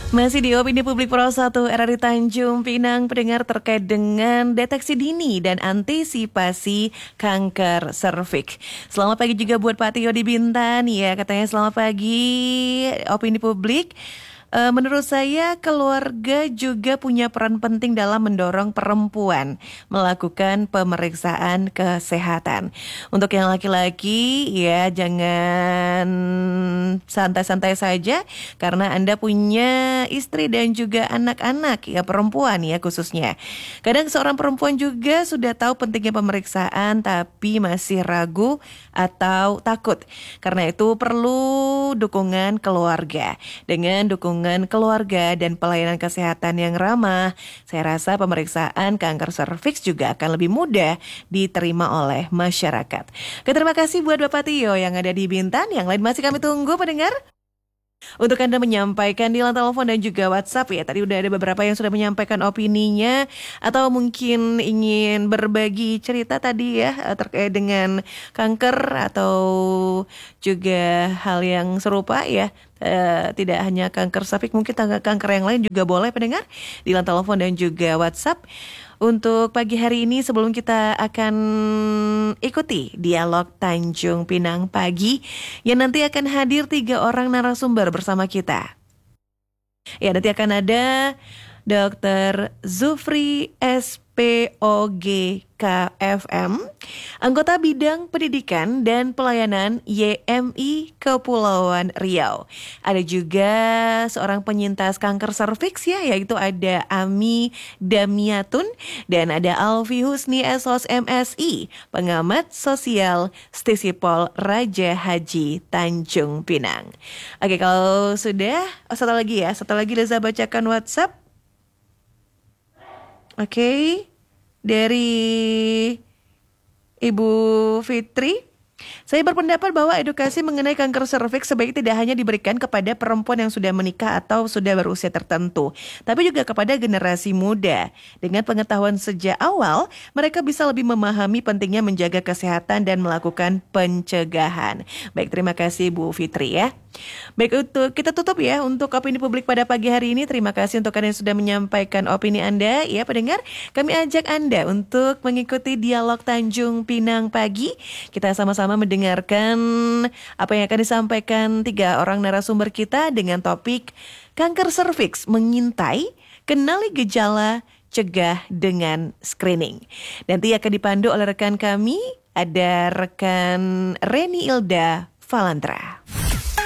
Masih di Opini Publik Pro 1 RRI Tanjung Pinang, pendengar, terkait dengan deteksi dini dan antisipasi kanker serviks. Selamat pagi juga buat Pak Tio di Bintan, ya katanya selamat pagi Opini Publik. Menurut saya keluarga juga punya peran penting dalam mendorong perempuan melakukan pemeriksaan kesehatan. Untuk yang laki-laki ya jangan santai-santai saja karena Anda punya istri dan juga anak-anak ya, perempuan ya khususnya. Kadang seorang perempuan juga sudah tahu pentingnya pemeriksaan tapi masih ragu atau takut. Karena itu perlu dukungan keluarga. Dengan dukungan keluarga dan pelayanan kesehatan yang ramah, saya rasa pemeriksaan kanker serviks juga akan lebih mudah diterima oleh masyarakat. Terima kasih buat Bapak Tio yang ada di Bintan. Yang lain masih kami tunggu pendengar untuk Anda menyampaikan di line telepon dan juga WhatsApp ya. Tadi udah ada beberapa yang sudah menyampaikan opininya atau mungkin ingin berbagi cerita tadi ya terkait dengan kanker atau juga hal yang serupa ya. Tidak hanya kanker serviks, mungkin kanker yang lain juga boleh pendengar di line telepon dan juga WhatsApp. Untuk pagi hari ini sebelum kita akan ikuti dialog Tanjung Pinang pagi yang nanti akan hadir 3 orang narasumber bersama kita. Ya, nanti akan ada Dr. Zufri SPOG KFM, anggota bidang pendidikan dan pelayanan YMI Kepulauan Riau. Ada juga seorang penyintas kanker serviks ya, yaitu ada Ami Damiatun dan ada Alfi Husni SOS MSI, pengamat sosial Stisipol Raja Haji Tanjung Pinang. Oke, kalau sudah, satu lagi Leza bacakan WhatsApp. Oke, dari Ibu Fitri. Saya berpendapat bahwa edukasi mengenai kanker serviks sebaiknya tidak hanya diberikan kepada perempuan yang sudah menikah atau sudah berusia tertentu, tapi juga kepada generasi muda. Dengan pengetahuan sejak awal, mereka bisa lebih memahami pentingnya menjaga kesehatan dan melakukan pencegahan. Baik, terima kasih Bu Fitri ya. Baik, untuk kita tutup ya untuk opini publik pada pagi hari ini. Terima kasih untuk kalian yang sudah menyampaikan opini Anda ya pendengar. Kami ajak Anda untuk mengikuti dialog Tanjung Pinang pagi. Kita sama-sama mendengarkan apa yang akan disampaikan 3 orang narasumber kita dengan topik kanker serviks mengintai, kenali gejala, cegah dengan screening. Nanti akan dipandu oleh rekan kami, ada rekan Reni Ilda Valantra.